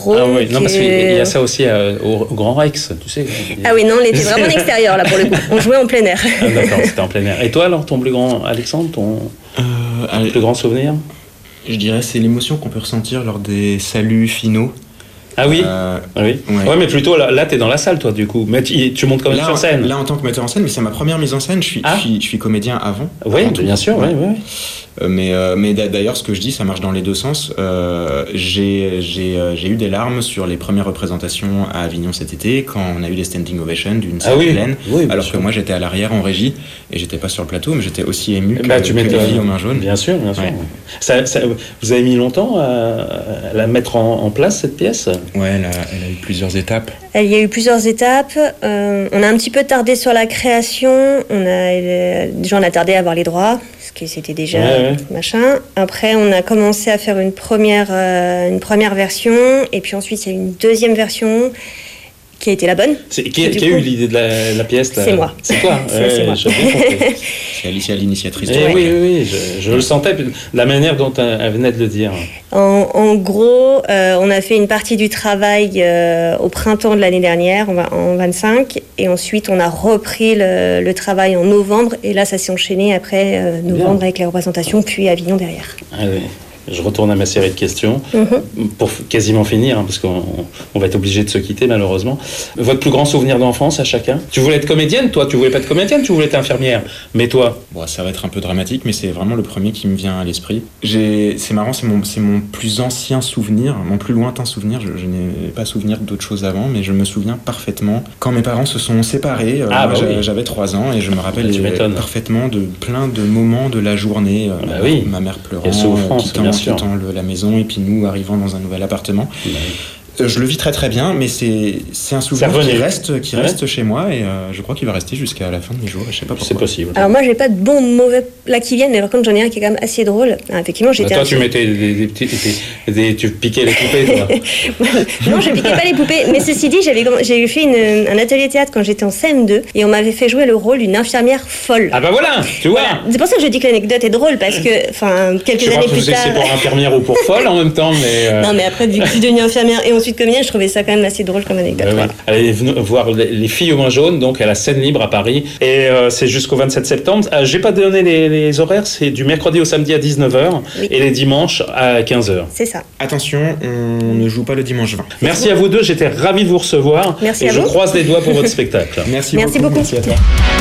gros. Ah oui, non, parce qu'il y a ça aussi au Grand Rex, tu sais. Ah oui, non, on était vraiment en extérieur là pour le coup. On jouait en plein air. Ah, d'accord, c'était en plein air. Et toi alors, ton plus grand, Alexandre, ton plus grand souvenir? Je dirais c'est l'émotion qu'on peut ressentir lors des saluts finaux. Ah oui, ah oui. Ouais, mais plutôt là t'es dans la salle toi du coup. Mais tu montes quand même sur scène. Là en tant que metteur en scène, mais c'est ma première mise en scène. Je suis comédien avant. Oui, bien sûr, oui. Mais d'ailleurs, ce que je dis, ça marche dans les deux sens. J'ai eu des larmes sur les premières représentations à Avignon cet été, quand on a eu les standing ovations d'une salle pleine, alors que moi j'étais à l'arrière en régie et j'étais pas sur le plateau, mais j'étais aussi ému que les filles aux mains jaunes. Bien sûr. Ouais. Ça, vous avez mis longtemps à la mettre en place cette pièce? Ouais, elle a eu plusieurs étapes. Il y a eu plusieurs étapes. On a un petit peu tardé sur la création. On a tardé à avoir les droits, parce que c'était déjà machin. Après, on a commencé à faire une première version, et puis ensuite il y a eu une deuxième version qui a été la bonne. Qui a eu l'idée de la pièce là? C'est moi. C'est toi? C'est moi. C'est Alicia l'initiatrice. Oui, je le sentais, la manière dont elle venait de le dire. En gros, on a fait une partie du travail au printemps de l'année dernière, en 25, et ensuite on a repris le travail en novembre, et là ça s'est enchaîné après novembre avec les représentations, puis Avignon derrière. Ah oui. Je retourne à ma série de questions pour quasiment finir, parce qu'on va être obligé de se quitter malheureusement. Votre plus grand souvenir d'enfance à chacun? Tu voulais être comédienne, toi? Tu voulais pas être comédienne, tu voulais être infirmière? Mais toi? Bon, ça va être un peu dramatique, mais c'est vraiment le premier qui me vient à l'esprit. C'est marrant, c'est mon plus ancien souvenir, mon plus lointain souvenir. Je n'ai pas souvenir d'autre chose avant, mais je me souviens parfaitement quand mes parents se sont séparés. J'avais 3 ans et je me rappelle parfaitement de plein de moments de la journée. Ma mère pleurant, quittant la maison, et puis nous arrivant dans un nouvel appartement. Je le vis très très bien, mais c'est un souvenir qui reste chez moi, et je crois qu'il va rester jusqu'à la fin de mes jours. Je sais pas pourquoi. C'est possible. Alors moi, j'ai pas de bons mauvais là qui viennent, mais par contre j'en ai un qui est quand même assez drôle. Alors, effectivement, j'étais. Toi, tu mettais des petits, tu piquais les poupées, toi. Non, je piquais pas les poupées. Mais ceci dit, j'ai fait un atelier théâtre quand j'étais en CM2, et on m'avait fait jouer le rôle d'une infirmière folle. Ah bah voilà, tu vois. Voilà. C'est pour ça que je dis que l'anecdote est drôle, parce que, quelques années plus tard. Je sais pas si c'est pour infirmière ou pour folle en même temps, mais. Non, mais après, vu que je suis devenue infirmière et ensuite comédienne, je trouvais ça quand même assez drôle comme anecdote. Voilà. Allez voir les filles aux mains jaunes, donc à la scène libre à Paris, et c'est jusqu'au 27 septembre. J'ai pas donné les horaires, c'est du mercredi au samedi à 19h et les dimanches à 15h. C'est ça. Attention, on ne joue pas le dimanche 20. Merci à vous deux, j'étais ravi de vous recevoir. Merci et à vous. Je croise les doigts pour votre spectacle. Merci beaucoup. Merci à toi.